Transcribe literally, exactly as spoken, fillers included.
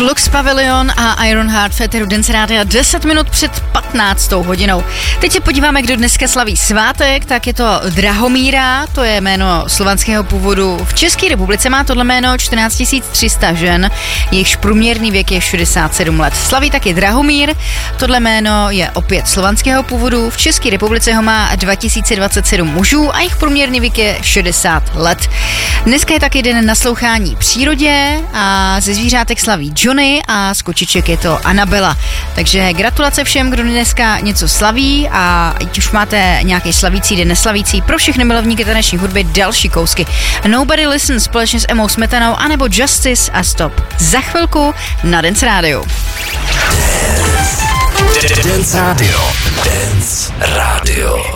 Flux Pavilion a Ironheart Féteru Dance Rádia deset minut před patnáctou hodinou. Teď se podíváme, kdo dneska slaví svátek, tak je to Drahomíra, to je jméno slovanského původu. V České republice má tohle jméno čtrnáct tisíc tři sta žen, jejichž průměrný věk je šedesát sedm let. Slaví taky Drahomír, tohle jméno je opět slovanského původu. V České republice ho má dva tisíce dvacet sedm mužů a jejich průměrný věk je šedesát let. Dneska je taky den naslouchání přírodě a ze zvířátek slaví Johnny a z kočiček je to Anabela. Takže gratulace všem, kdo dneska něco slaví a ať už máte nějaký slavící den, neslavící, pro všechny milovníky taneční hudby další kousky. Nobody Listen společně s Emou Smetanou anebo Justice a Stop. Za chvilku na Dance Radio. Dance Radio. Dance Radio.